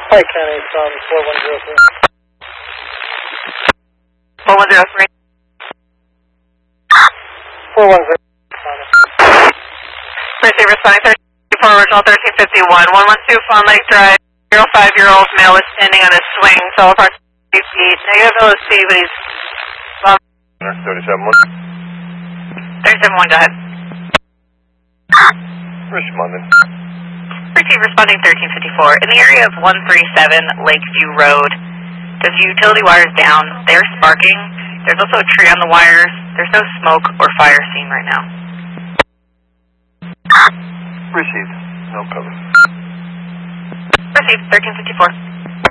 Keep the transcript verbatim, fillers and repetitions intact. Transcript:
Hi, County from four one zero three. four one zero three. four one zero. Receiver responding thirteen fifty-four, original thirteen fifty-one. one one two Fawn Lake Drive. zero five year old male is standing on his swing, fell apart three feet. Negative L S C, but he's. Um, thirty-seven one. thirty-seven one, go ahead. Responding. Receiver responding thirteen fifty-four. In the area of one three seven Lakeview Road, there's utility wires down. They're sparking. There's also a tree on the wires. There's no smoke or fire seen right now. Received. No cover. Received, thirteen fifty-four.